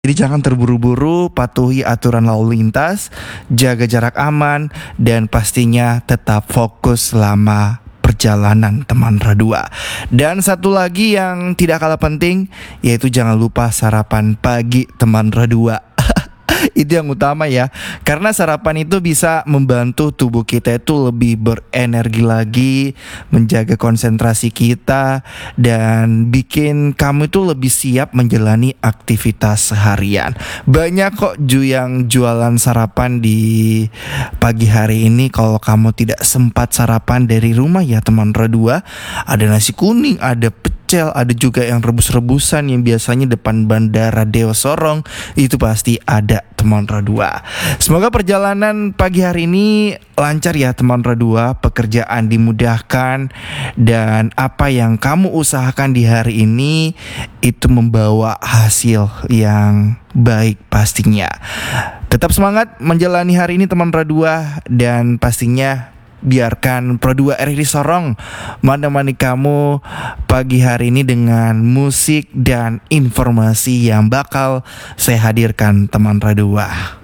Jadi jangan terburu-buru, patuhi aturan lalu lintas, jaga jarak aman, dan pastinya tetap fokus selama perjalanan teman Radua. Dan satu lagi yang tidak kalah penting, yaitu jangan lupa sarapan pagi teman Radua. Itu yang utama ya, karena sarapan itu bisa membantu tubuh kita itu lebih berenergi lagi, menjaga konsentrasi kita, dan bikin kamu itu lebih siap menjalani aktivitas seharian. Banyak kok yang jualan sarapan di pagi hari ini. Kalau kamu tidak sempat sarapan dari rumah ya teman Radua, ada nasi kuning, ada pecel, ada juga yang rebus-rebusan yang biasanya depan Bandara Dewa Sorong. Itu pasti ada teman Radua. Semoga perjalanan pagi hari ini lancar ya teman Radua, pekerjaan dimudahkan, dan apa yang kamu usahakan di hari ini itu membawa hasil yang baik pastinya. Tetap semangat menjalani hari ini teman Radua, dan pastinya biarkan Pro 2 RRI Sorong menemani kamu pagi hari ini dengan musik dan informasi yang bakal saya hadirkan teman Radua.